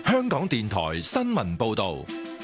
香港電台新聞報道。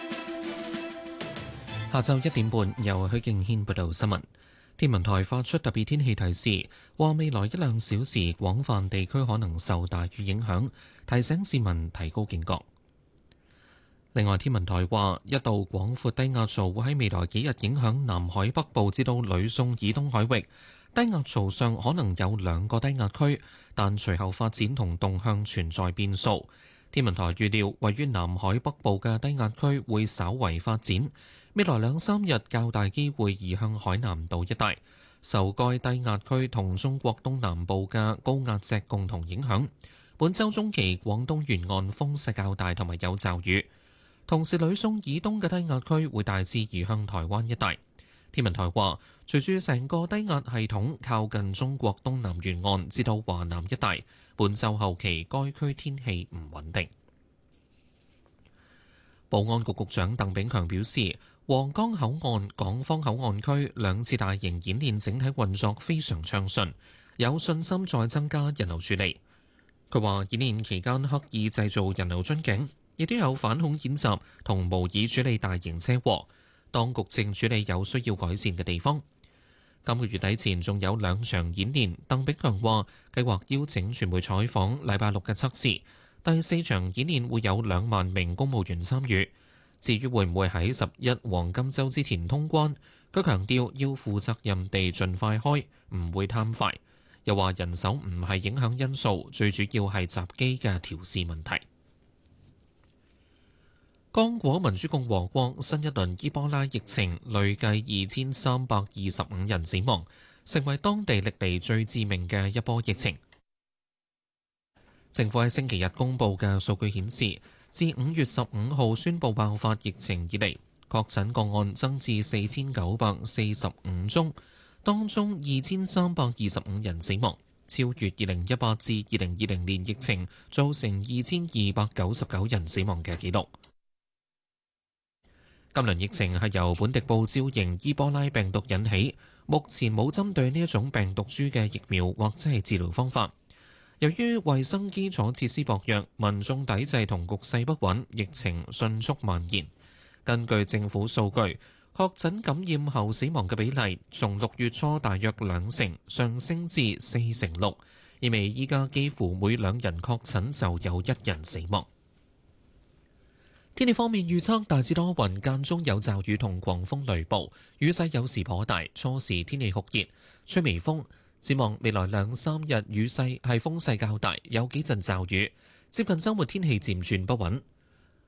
下晝1點半，由許敬軒報道新聞。天文台發出特別天氣提示，話未來1-2小時廣泛地區可能受大雨影響，提醒市民提高警覺。另外，天文台話一道廣闊低壓槽會喺未來幾日影響南海北部至到呂宋以東海域，低壓槽上可能有2個低壓區，但隨後發展同動向存在變數。天文台預料，位於南海北部嘅低壓區會稍為發展，未來2-3日較大機會移向海南島一帶，受該低壓區同中國東南部嘅高壓脊共同影響。本週中期廣東沿岸風勢較大同埋有驟雨，同時呂宋以東嘅低壓區會大致移向台灣一帶。天文台話，隨住成個低壓系統靠近中國東南沿岸至到華南一帶，本週後期該區天氣唔穩定。保安局局長鄧炳強表示，皇崗口岸、港方口岸區2次大型演練整體運作非常暢順，有信心再增加人流處理。佢話演練期間刻意製造人流樽頸，亦都有反恐演習同模擬處理大型車禍，當局正處理有需要改善嘅地方。今個月底前仲有2場演練，鄧炳強話計劃邀請傳媒採訪禮拜6嘅測試。第4場演練會有2萬名公務員參與。至於會唔會喺11黃金週之前通關，佢強調要負責任地盡快開，唔會貪快。又話人手唔係影響因素，最主要係閘機嘅調試問題。剛果民主共和國新一輪伊波拉疫情累計2325人死亡，成為當地歷嚟最致命嘅一波疫情。政府喺星期日公布嘅數據顯示，自5月15號宣布爆發疫情以嚟，確診個案增至4945宗，當中2325人死亡，超越2018至2020年疫情造成2299人死亡嘅紀錄。今輪疫情係由本迪布招型伊波拉病毒引起，目前冇針對呢一種病毒株嘅疫苗或者係治療方法。由於衛生基礎設施薄弱，民眾抵制同局勢不穩，疫情迅速蔓延。根據政府數據，確診感染後死亡嘅比例從6月初大約2成上升至4成6，意味依家幾乎每2人確診就有1人死亡。天氣方面預測大致多雲，間中有驟雨同狂風雷暴，雨勢有時頗大，初時天氣酷熱，吹微風。展望未來2-3日雨勢係風勢較大，有幾陣驟雨。接近週末天氣漸轉不穩，